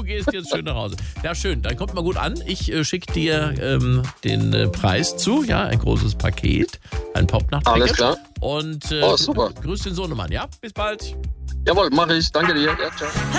du gehst jetzt schön nach Hause. Ja, schön, dann kommt mal gut an. Ich schicke dir den Preis zu, ja, ein großes Paket, ein Popnacht-Paket. Alles klar. Und super. grüß den Sohnemann, ja? Bis bald. Jawohl, mache ich. Danke dir. Ja, ciao.